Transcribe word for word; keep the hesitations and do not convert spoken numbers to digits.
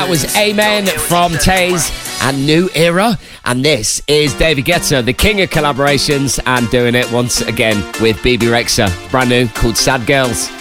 That was Amen from Taze and New Era. And this is David Guetta, the king of collaborations, and doing it once again with B B Rexha. Brand new, called Sad Girls.